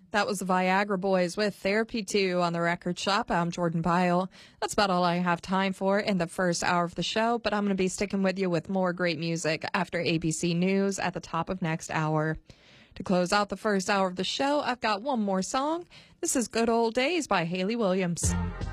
That was the Viagra Boys with Therapy 2 on the Record Shop. I'm Jordan Byle. That's about all I have time for in the first hour of the show, but I'm going to be sticking with you with more great music after ABC News at the top of next hour. To close out the first hour of the show, I've got one more song. This is Good Old Days by Hayley Williams.